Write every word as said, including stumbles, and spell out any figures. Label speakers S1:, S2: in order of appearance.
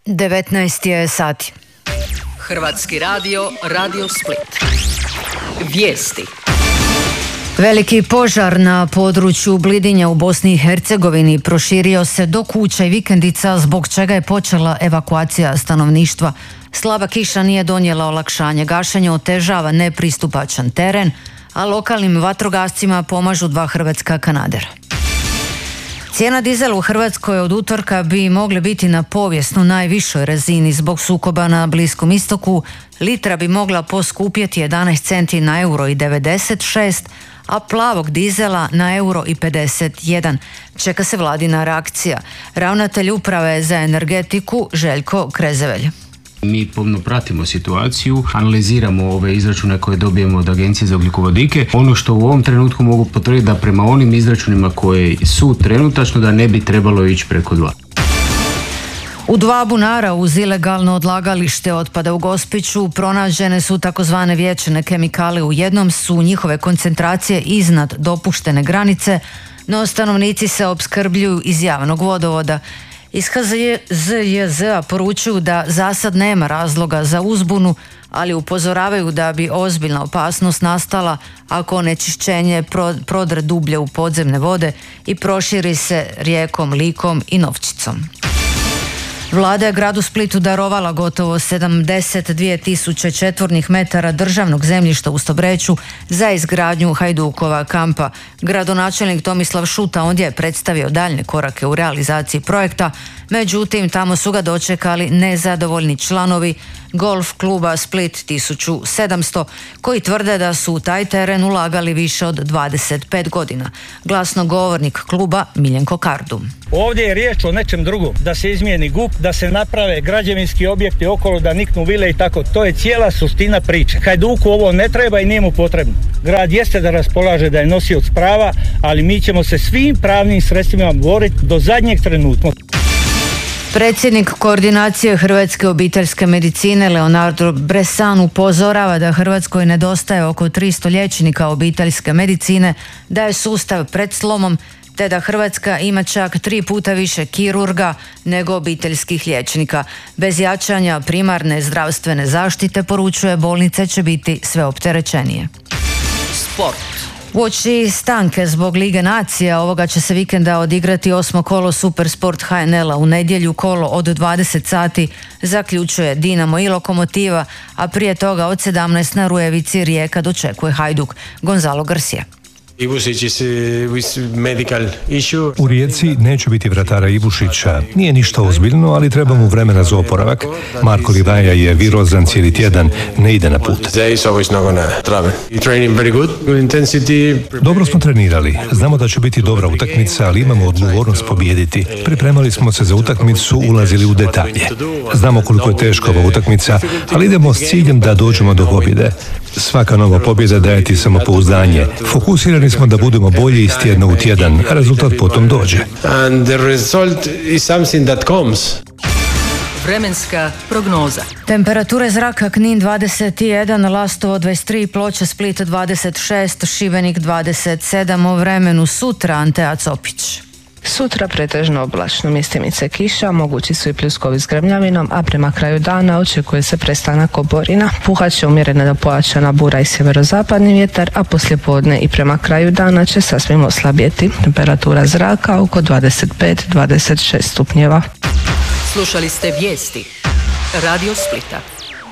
S1: devetnaest je sati.
S2: Hrvatski radio, Radio Split. Vijesti.
S1: Veliki požar na području Blidinja u Bosni i Hercegovini proširio se do kuća i vikendica, zbog čega je počela evakuacija stanovništva. Slaba kiša nije donijela olakšanje. Gašenje otežava nepristupačan teren, a lokalnim vatrogascima pomažu dva hrvatska kanadera. Cijena dizela u Hrvatskoj od utorka bi mogle biti na povijesno najvišoj razini zbog sukoba na Bliskom istoku. Litra bi mogla poskupjeti jedanaest centi na euro i devedeset šest, a plavog dizela na euro i pedeset jedan. Čeka se vladina reakcija. Ravnatelj uprave za energetiku Željko Krezevelj.
S3: Mi pomno pratimo situaciju, analiziramo ove izračune koje dobijemo od Agencije za ugljikovodike. Ono što u ovom trenutku mogu potvrditi da prema onim izračunima koji su trenutačno da ne bi trebalo ići preko dva.
S1: U dva bunara uz ilegalno odlagalište otpada u Gospiću pronađene su takozvane vječne kemikale. U jednom su njihove koncentracije iznad dopuštene granice, no stanovnici se opskrbljuju iz javnog vodovoda. Iz H Z J Z-a poručuju da za sad nema razloga za uzbunu, ali upozoravaju da bi ozbiljna opasnost nastala ako onečišćenje prodre dublje u podzemne vode i proširi se rijekom Likom i Novčicom. Vlada je gradu Splitu darovala gotovo sedamdeset dvije tisuće četvornih metara državnog zemljišta u Stobreću za izgradnju Hajdukova kampa. Gradonačelnik Tomislav Šuta ondje je predstavio daljne korake u realizaciji projekta, međutim tamo su ga dočekali nezadovoljni članovi golf kluba Split tisuću sedamsto, koji tvrde da su u taj teren ulagali više od dvadeset pet godina. Glasnogovornik kluba Miljenko Kardu.
S4: Ovdje je riječ o nečem drugom, da se izmijeni G U P, da se naprave građevinski objekti okolo, da niknu vile i tako. To je cijela suština priče. Hajduku ovo ne treba i nije mu potrebno. Grad jeste da raspolaže, da je nosioc prava, ali mi ćemo se svim pravnim sredstvima boriti do zadnjeg trenutka.
S1: Predsjednik koordinacije hrvatske obiteljske medicine Leonardo Bressan upozorava da Hrvatskoj nedostaje oko tristo liječnika obiteljske medicine, da je sustav pred slomom, te da Hrvatska ima čak tri puta više kirurga nego obiteljskih liječnika. Bez jačanja primarne zdravstvene zaštite, poručuje, bolnice će biti sve opterećenije.
S2: Sport.
S1: Uoči stanke zbog Lige nacija ovoga će se vikenda odigrati osmo kolo Supersport H N L-a. U nedjelju kolo od dvadeset sati zaključuje Dinamo i Lokomotiva, a prije toga od sedamnaest na Rujevici Rijeka dočekuje Hajduk. Gonzalo Garcia.
S5: U Rijeci neće biti vratara Ivušića. Nije ništa ozbiljno, ali treba mu vremena za oporavak. Marko Livaja je virozan cijeli tjedan, ne ide na put. Dobro smo trenirali. Znamo da će biti dobra utakmica, ali imamo odgovornost pobijediti. Pripremali smo se za utakmicu, ulazili u detalje. Znamo koliko je teška ova utakmica, ali idemo s ciljem da dođemo do pobjede. Svaka nova pobjeda daje ti samopouzdanje. Fokusirani smo da budemo bolji iz tjedna u tjedan, a rezultat potom dođe.
S2: Vremenska prognoza.
S1: Temperature zraka: Knin dvadeset jedan, Lastovo dvadeset tri, Ploče, Split dvadeset šest, Šibenik dvadeset sedam. O vremenu sutra Antea Copić.
S6: Sutra pretežno oblačno, mjestimice kiša, mogući su i pljuskovi s grmljavinom, a prema kraju dana očekuje se prestanak oborina. Puhat će umjerena do pojačana bura i sjeverozapadni vjetar, a poslijepodne i prema kraju dana će sasvim oslabjeti. Temperatura zraka oko dvadeset pet do dvadeset šest stupnjeva.
S2: Slušali ste vijesti Radio Splita.